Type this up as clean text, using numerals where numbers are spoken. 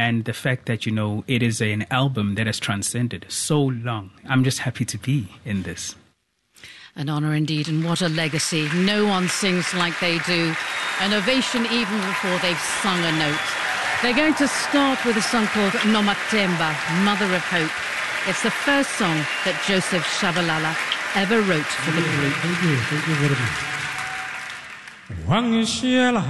and the fact that, it is an album that has transcended so long. I'm just happy to be in this. An honour indeed, and what a legacy. No one sings like they do. An ovation even before they've sung a note. They're going to start with a song called Nomathemba, Mother of Hope. It's the first song that Joseph Shabalala ever wrote for the group. Thank you very much.